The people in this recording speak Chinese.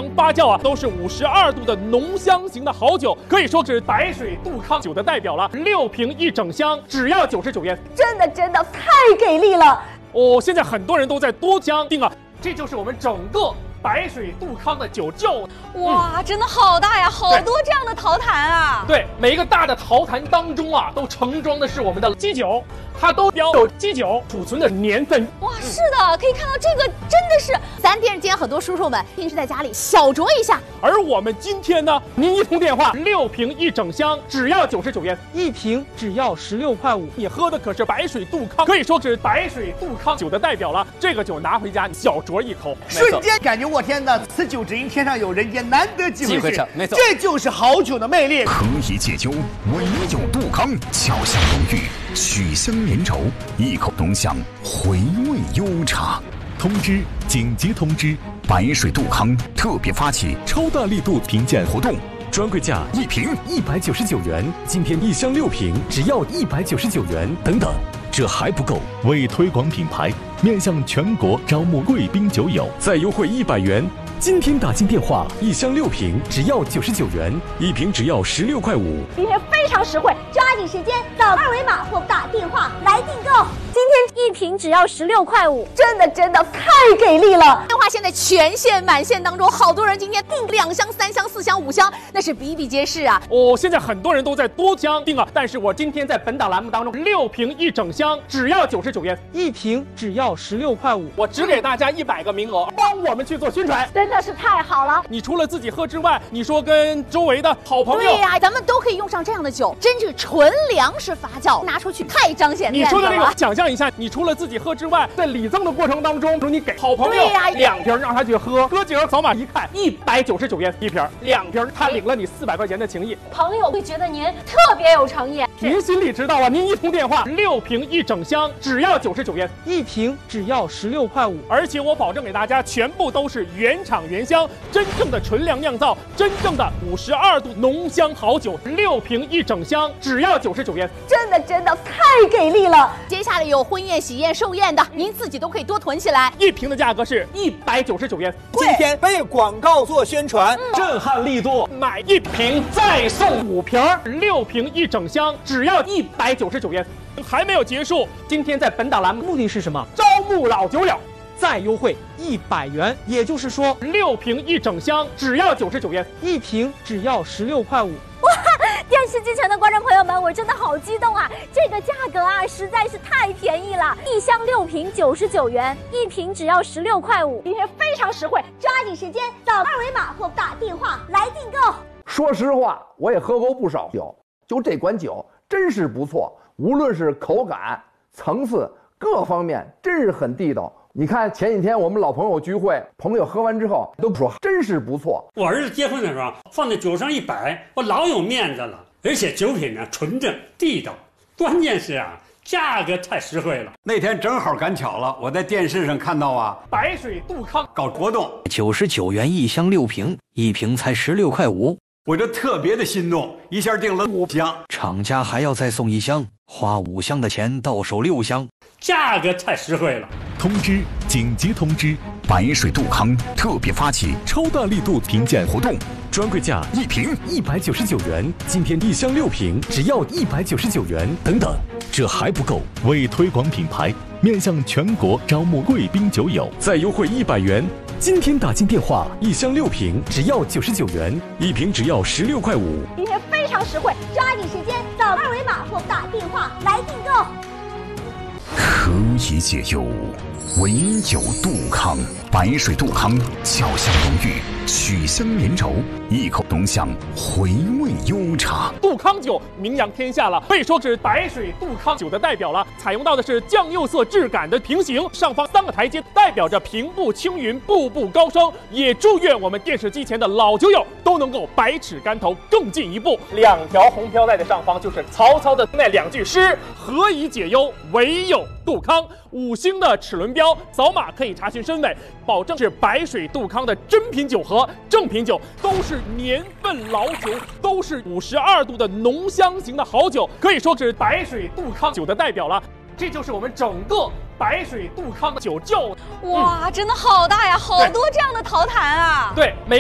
凉发酵啊，都是52度的浓香型的好酒，可以说是白水杜康酒的代表了。6瓶1整箱，只要99元， 真的太给力了哦！现在很多人都在多江订啊，这就是我们整个白水杜康的酒窖。 哇，真的好大呀，好多这样的陶坛啊！ 对，每一个大的陶坛当中啊，都盛装的是我们的基酒，它都标有基酒储存的年份。 哇，是的，可以看到这个真的是，咱电视间很多叔叔们平时在家里小酌一下。 而我们今天呢，您一通电话，6瓶1整箱，只要99元， 一瓶只要16块5。 你喝的可是白水杜康，可以说是白水杜康酒的代表了。这个酒拿回家小酌一口， 瞬间感觉我天哪，此酒只应天上有，人间难得几回尝。 没错， 这就是好酒的魅力。 何以解忧，唯有杜康，俏香浓郁，曲香绵稠，一口浓香，回味悠长。 通知！紧急通知！ 白水杜康特别发起超大力度评鉴活动， 专柜价1瓶 199元，今天1箱6瓶只要199元。等等，这还不够！为推广品牌，面向全国招募贵宾酒友，再优惠100元。今天打进电话，1箱6瓶只要99元，一瓶只要16块5。 今天非常实惠，抓紧时间扫2维码或打电话来订购。今天1瓶只要16块5，真的太给力了！电话现在全线满线当中，好多人今天订2箱、3箱、4箱、5箱，那是比比皆是啊！ 哦，现在很多人都在多江订啊，但是我今天在本档栏目当中，6瓶1整箱，只要99元， 一瓶只要16块5。 我只给大家100个名额，帮我们去做宣传， 真的是太好了！ 你除了自己喝之外，你说跟周围的好朋友， 对呀，咱们都可以用上这样的酒，真是纯粮食发酵，拿出去太彰显面子了。 你说的这个，想象一下，你除了自己喝之外，在礼赠的过程当中，你给好朋友2瓶让他去喝，哥几个扫码一看，199元1瓶，2瓶他领了你400块钱的情谊， 朋友会觉得您特别有诚意。 您心里知道啊，您一通电话，6瓶1整箱，只要99元， 一瓶只要16块5。 而且我保证给大家，全部都是原厂原香，真正的纯粮酿造，真正的52度浓香好酒，6瓶1整箱，只要99元， 真的太给力了！接下来有婚宴、喜宴、寿宴的，您自己都可以多囤起来。 一瓶的价格是199元， 今天为广告做宣传， 震撼力度，买1瓶再送5瓶，6瓶1整箱，只要199元。还没有结束，今天在本档栏目目的是什么？ 招募老酒友， 再优惠100元，也就是说 6瓶1整箱，只要99元， 一瓶只要16块5。 哇！电视机前的观众朋友们，我真的好激动啊！这个价格啊，实在是太便宜了，1箱6瓶99元，一瓶只要16块5，今天非常实惠，抓紧时间扫2维码或打电话来订购。 说实话，我也喝过不少酒，就这款酒真是不错，无论是口感、层次各方面，真是很地道。你看前几天我们老朋友聚会，朋友喝完之后都说真是不错。 我儿子结婚的时候放在酒上一摆，我老有面子了。而且酒品呢纯正地道，关键是啊价格太实惠了。 那天正好赶巧了，我在电视上看到啊， 白水杜康搞活动 ，99元1箱6瓶，一瓶才16块5。 我这特别的心动，一下订了5箱， 厂家还要再送1箱，花5箱的钱到手6箱， 价格太实惠了。 通知！紧急通知！ 白水杜康特别发起超大力度评鉴活动， 专柜价1瓶 199元，今天1箱6瓶只要199元。等等，这还不够！为推广品牌，面向全国招募贵宾酒友，再优惠100元。今天打进电话，1箱6瓶只要99元，一瓶只要16块5。 今天非常实惠，抓紧时间扫2维码或打电话来订购。 何以解忧，唯有杜康。白水杜康，俏香浓郁，曲香绵稠，一口浓香，回味悠长。 杜康酒名扬天下了，被说是白水杜康酒的代表了。采用到的是酱釉色质感的平行，上方3个台阶，代表着平步青云，步步高升。也祝愿我们电视机前的老酒友都能够百尺竿头更进一步。2条红飘带的上方就是曹操的那2句诗：何以解忧，唯有杜康。5星的齿轮标，扫码可以查询身位，保证是白水杜康的真品酒和正品酒，都是年份老酒，都是52度的浓香型的好酒，可以说是白水杜康酒的代表了。这就是我们整个白水杜康的酒窖。 哇，真的好大呀，好多这样的陶坛啊！ 对，每